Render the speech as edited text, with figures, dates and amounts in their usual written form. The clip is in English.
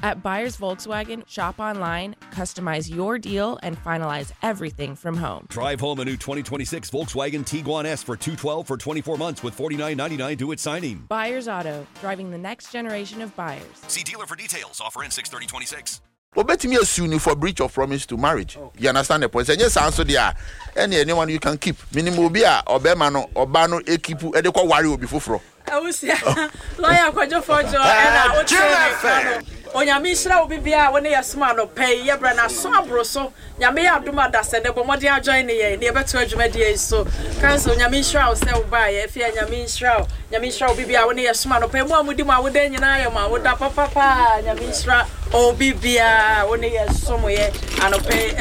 At Buyers Volkswagen, shop online, customize your deal, and finalize everything from home. Drive home a new 2026 Volkswagen Tiguan S for $212 for 24 months with $49.99 due at signing. Buyers Auto, driving the next generation of buyers. See dealer for details. Offer ends 6/30/26. Obet me assume for breach of promise to marriage. You understand the point? And yes, answer there. Anyone you can keep. Minimum beer or Bemano or Bano equipu edeko worry will be for. I was here. Lawyer Kwajo Fojo and I would say Onyamishra will be here when they are smart or pay your brand as so so Yame Abduma that said the Bomodia join the never to Edge so cancel Yamishra will sell by if you're Yamishra will be here when they are smart or pay more with him. I would then with that papa Yamishra or be here when they are somewhere and pay